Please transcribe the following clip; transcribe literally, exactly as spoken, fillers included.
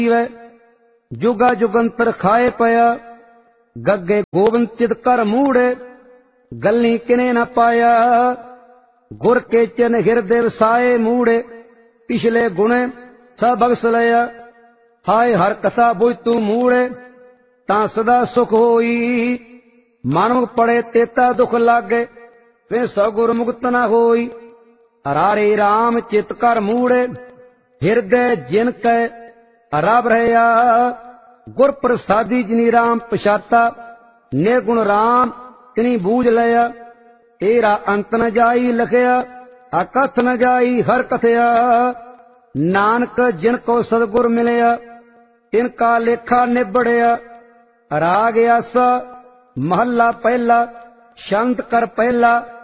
ਵੈ ਜੁਗਾ ਜੁਗੰਤਰ ਖਾਏ ਪਿਆ ਗੱਗੇ ਗੋਬਿੰਦ ਚਿਤ ਕਰ ਮੂੜੇ ਗੱਲੀ ਕਿਨੇ ਨਾ ਪਾਇਆ ਗੁਰ ਕੇ ਚਨ ਹਿਰਦੇ ਵਸਾਏ ਮੂੜੇ ਪਿਛਲੇ ਗੁਣੇ ਸਭ ਬਖਸ਼ ਲਿਆ ਹਾਏ ਹਰ ਕਥਾ ਬੁਝ ਤੂੰ ਮੂੜੇ ਤਾਂ ਸਦਾ ਸੁਖ ਹੋਈ ਮਨੁ ਪੜੇ ਤੇਤਾ ਦੁਖ ਲਾਗੇ ਫਿਰ ਸੋ ਗੁਰ ਮੁਕਤ ਨਾ ਹੋਈ ਹਰਾਰੇ ਰਾਮ ਚਿਤ ਕਰ ਮੂੜੇ ਹਿਰਦੇ ਜਿਨ ਕੈ ਰਬ ਰਹਾ ਗੁਰ ਪ੍ਰਸਾਦੀ ਜਿਨੀ ਰਾਮ ਪਛਾਤਾ ਨਿਰਗੁਣ ਰਾਮ ਤਿਨੀ ਬੂਝ ਲਿਆ ਤੇਰਾ ਅੰਤ ਨ ਜਾਈ ਲਖਿਆ ਅਕਥ ਨ ਜਾਈ ਹਰ ਕਥਿਆ ਨਾਨਕ ਜਿਨ ਕੋ ਸਤਿਗੁਰ ਮਿਲਿਆ ਤਿਨ ਕਾ ਲੇਖਾ ਨਿਬੜਿਆ ਰਾਗ ਆਸਾ ਮਹੱਲਾ ਪਹਿਲਾ ਸ਼ੰਤ ਕਰ ਪਹਿਲਾ